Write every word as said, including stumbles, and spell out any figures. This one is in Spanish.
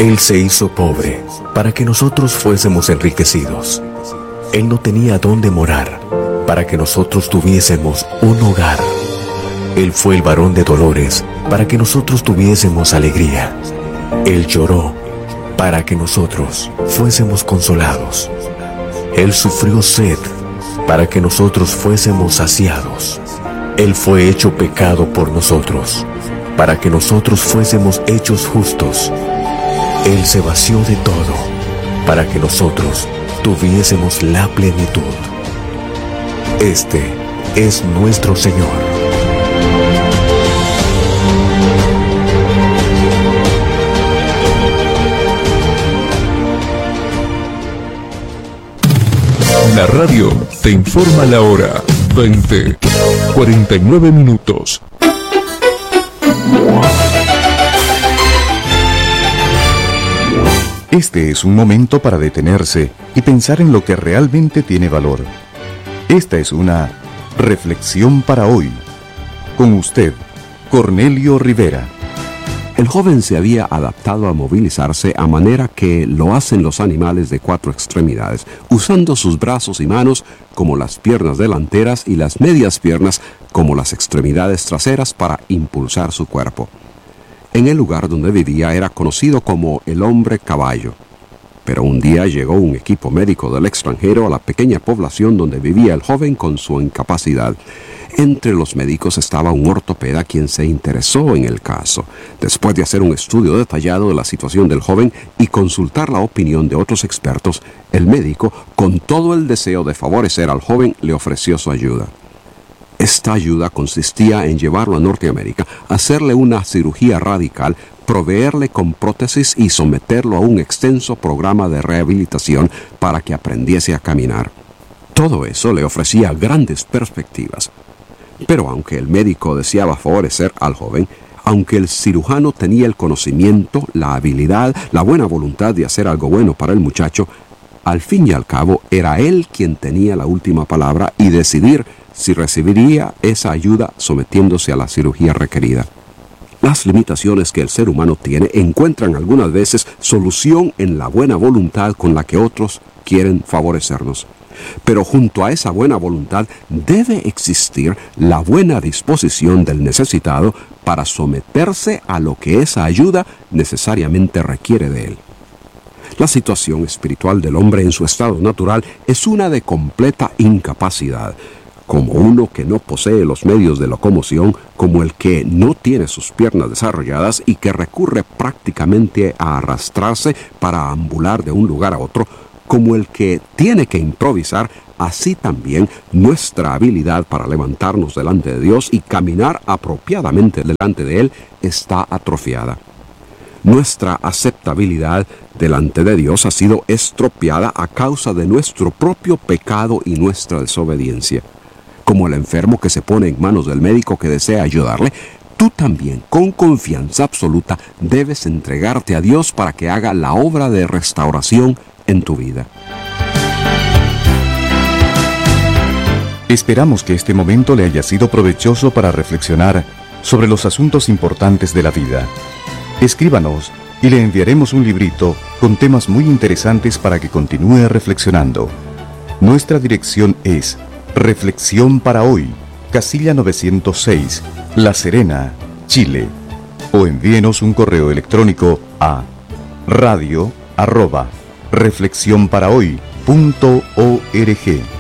Él se hizo pobre para que nosotros fuésemos enriquecidos. Él no tenía dónde morar para que nosotros tuviésemos un hogar. Él fue el varón de dolores para que nosotros tuviésemos alegría. Él lloró para que nosotros fuésemos consolados. Él sufrió sed para que nosotros fuésemos saciados. Él fue hecho pecado por nosotros, para que nosotros fuésemos hechos justos. Él se vació de todo, para que nosotros tuviésemos la plenitud. Este es nuestro Señor. La radio te informa la hora. veinte, cuarenta y nueve minutos. Este es un momento para detenerse y pensar en lo que realmente tiene valor. Esta es una reflexión para hoy. Con usted, Cornelio Rivera. El joven se había adaptado a movilizarse a manera que lo hacen los animales de cuatro extremidades, usando sus brazos y manos como las piernas delanteras y las medias piernas como las extremidades traseras para impulsar su cuerpo. En el lugar donde vivía era conocido como el hombre caballo. Pero un día llegó un equipo médico del extranjero a la pequeña población donde vivía el joven con su incapacidad. Entre los médicos estaba un ortopeda quien se interesó en el caso. Después de hacer un estudio detallado de la situación del joven y consultar la opinión de otros expertos, el médico, con todo el deseo de favorecer al joven, le ofreció su ayuda. Esta ayuda consistía en llevarlo a Norteamérica, hacerle una cirugía radical, proveerle con prótesis y someterlo a un extenso programa de rehabilitación para que aprendiese a caminar. Todo eso le ofrecía grandes perspectivas. Pero aunque el médico deseaba favorecer al joven, aunque el cirujano tenía el conocimiento, la habilidad, la buena voluntad de hacer algo bueno para el muchacho, al fin y al cabo era él quien tenía la última palabra y decidir si recibiría esa ayuda sometiéndose a la cirugía requerida. Las limitaciones que el ser humano tiene encuentran algunas veces solución en la buena voluntad con la que otros quieren favorecernos. Pero junto a esa buena voluntad debe existir la buena disposición del necesitado para someterse a lo que esa ayuda necesariamente requiere de él. La situación espiritual del hombre en su estado natural es una de completa incapacidad, como uno que no posee los medios de locomoción, como el que no tiene sus piernas desarrolladas y que recurre prácticamente a arrastrarse para ambular de un lugar a otro, como el que tiene que improvisar, así también nuestra habilidad para levantarnos delante de Dios y caminar apropiadamente delante de Él está atrofiada. Nuestra aceptabilidad delante de Dios ha sido estropeada a causa de nuestro propio pecado y nuestra desobediencia. Como el enfermo que se pone en manos del médico que desea ayudarle, tú también, con confianza absoluta, debes entregarte a Dios para que haga la obra de restauración en tu vida. Esperamos que este momento le haya sido provechoso para reflexionar sobre los asuntos importantes de la vida. Escríbanos y le enviaremos un librito con temas muy interesantes para que continúe reflexionando. Nuestra dirección es Reflexión para Hoy, Casilla novecientos seis, La Serena, Chile. O envíenos un correo electrónico a radio arroba reflexión para hoy punto org.